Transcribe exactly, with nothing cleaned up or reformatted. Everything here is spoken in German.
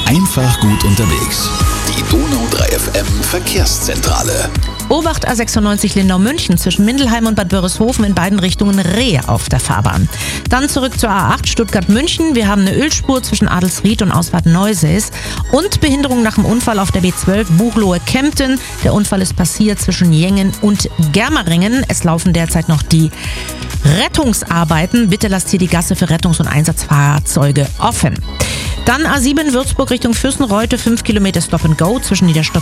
Einfach gut unterwegs. Die Donau drei F M Verkehrszentrale. Obacht A sechsundneunzig Lindau-München zwischen Mindelheim und Bad Wörishofen in beiden Richtungen Rehe auf der Fahrbahn. Dann zurück zur A acht Stuttgart-München. Wir haben eine Ölspur zwischen Adelsried und Ausfahrt Neusees und Behinderung nach dem Unfall auf der B zwölf Buchloe-Kempten. Der Unfall ist passiert zwischen Jengen und Germeringen. Es laufen derzeit noch die Rettungsarbeiten. Bitte lasst hier die Gasse für Rettungs- und Einsatzfahrzeuge offen. Dann A sieben Würzburg Richtung Fürstenreute, fünf Kilometer Stop and Go zwischen Niederstock